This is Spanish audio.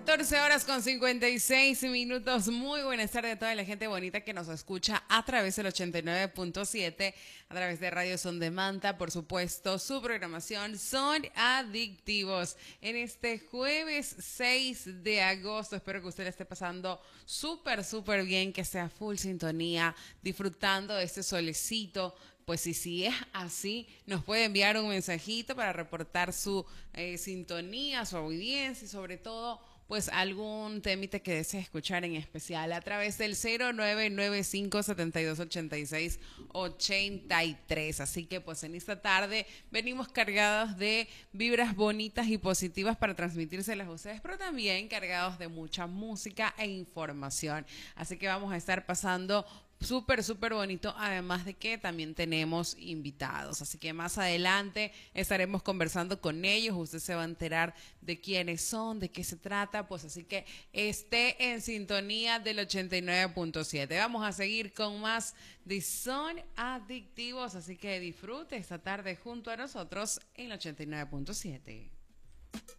14 horas con 56 minutos. Muy buenas tardes a toda la gente bonita que nos escucha a través del 89.7, a través de Radio Son de Manta, por supuesto, su programación Son Adictivos. En este jueves 6 de agosto, espero que usted le esté pasando súper bien, que sea full sintonía, disfrutando de este solecito. Pues si es así, nos puede enviar un mensajito para reportar su sintonía, su audiencia y sobre todo pues algún temite que desee escuchar en especial a través del 0995-7286-83. Así que pues en esta tarde venimos cargados de vibras bonitas y positivas para transmitírselas a ustedes, pero también cargados de mucha música e información. Así que vamos a estar pasando súper bonito, además de que también tenemos invitados. Así que más adelante estaremos conversando con ellos. Usted se va a enterar de quiénes son, de qué se trata. Pues así que esté en sintonía del 89.7. Vamos a seguir con más de Son Adictivos. Así que disfrute esta tarde junto a nosotros en el 89.7.